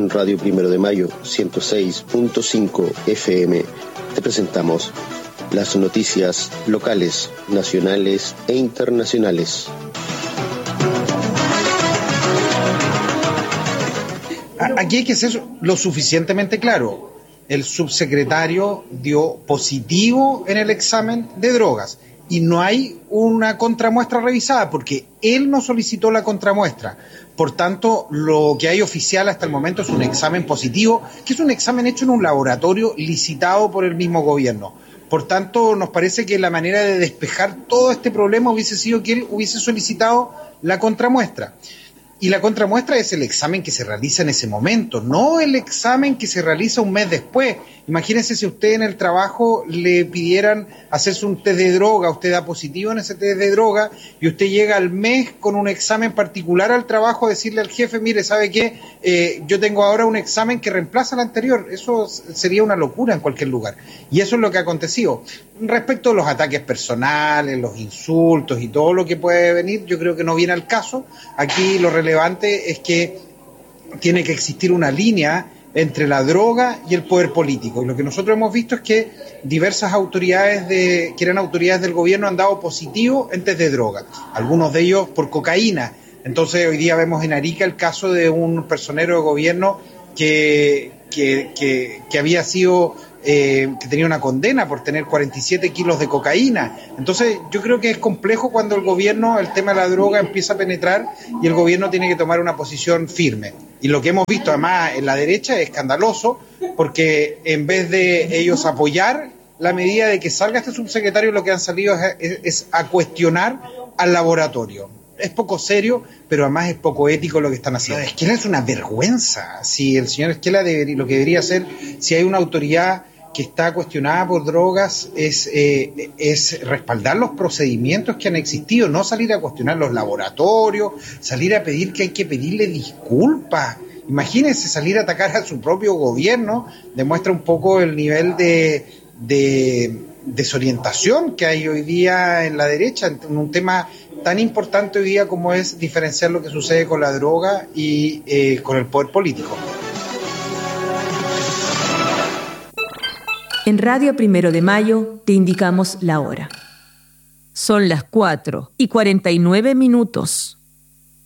En Radio Primero de Mayo, 106.5 FM, te presentamos las noticias locales, nacionales e internacionales. Aquí hay que ser lo suficientemente claro. El subsecretario dio positivo en el examen de drogas y no hay una contramuestra revisada porque él no solicitó la contramuestra. Por tanto, lo que hay oficial hasta el momento es un examen positivo, que es un examen hecho en un laboratorio licitado por el mismo gobierno. Por tanto, nos parece que la manera de despejar todo este problema hubiese sido que él hubiese solicitado la contramuestra. Y la contramuestra es el examen que se realiza en ese momento, no el examen que se realiza un mes después. Imagínense si usted en el trabajo le pidieran hacerse un test de droga, usted da positivo en ese test de droga y usted llega al mes con un examen particular al trabajo a decirle al jefe, mire, ¿sabe qué? Yo tengo ahora un examen que reemplaza el anterior. Eso sería una locura en cualquier lugar. Y eso es lo que ha acontecido. Respecto a los ataques personales, los insultos y todo lo que puede venir, yo creo que no viene al caso. Aquí lo relevante es que tiene que existir una línea entre la droga y el poder político. Y lo que nosotros hemos visto es que diversas autoridades que eran autoridades del gobierno han dado positivo en test de droga, algunos de ellos por cocaína. Entonces hoy día vemos en Arica el caso de un personero de gobierno que había sido que tenía una condena por tener 47 kilos de cocaína. Entonces yo creo que es complejo cuando el gobierno, el tema de la droga empieza a penetrar y el gobierno tiene que tomar una posición firme. Y lo que hemos visto además en la derecha es escandaloso porque en vez de ellos apoyar la medida de que salga este subsecretario, lo que han salido es a cuestionar al laboratorio. Es poco serio, pero además es poco ético lo que están haciendo. Esquela es una vergüenza. Si el señor Esquela lo que debería hacer, si hay una autoridad que está cuestionada por drogas, es respaldar los procedimientos que han existido, no salir a cuestionar los laboratorios, salir a pedir que hay que pedirle disculpas. Imagínense salir a atacar a su propio gobierno, demuestra un poco el nivel de desorientación que hay hoy día en la derecha, en un tema tan importante hoy día como es diferenciar lo que sucede con la droga y con el poder político. En Radio Primero de Mayo te indicamos la hora. Son las 4:49.